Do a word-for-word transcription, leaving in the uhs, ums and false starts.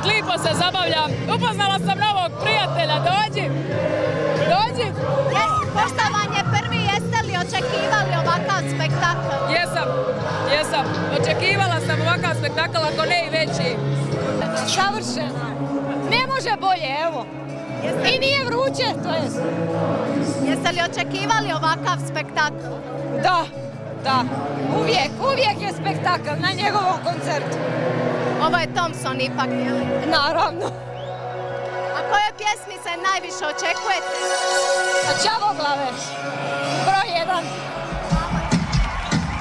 lipo se zabavljam. Upoznala sam novog prijatelja, dođi. Dođi. Poštovan je prvi, jeste li očekivali ovakav spektakl? Jesam, jesam. Očekivala sam ovakav spektakl, ako ne i veći. Savršeno. Ne može bolje, evo. I nije vruće, to je. Jeste li očekivali ovakav spektakl? Da, da. Uvijek, uvijek je spektakl na njegovom koncertu. Ovo je Thompson ipak, je li? Naravno. A koje pjesmi se najviše očekujete? Čavoglave.